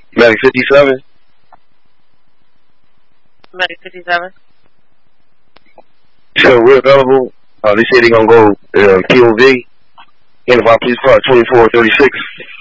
Medic 57. Medic 57. So we're available. They said they're gonna go POV. Interval police car 2436.